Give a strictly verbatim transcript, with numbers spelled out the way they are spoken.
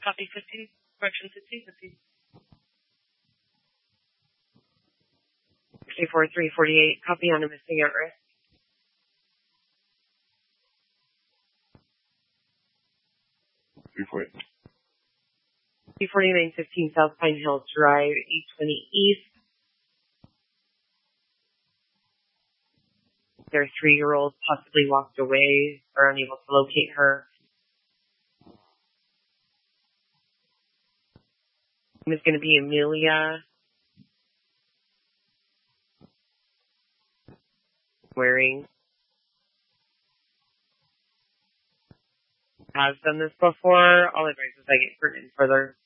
Copy fifteen. Correction fifteen. fifteen. sixty-four three forty-eight. Copy on a missing at risk. three forty. three forty-nine fifteen South Pine Hill Drive, eight twenty East. Their three-year-old possibly walked away or unable to locate her. Name is going to be Amelia. Wearing. Has done this before. All advice is I get written further.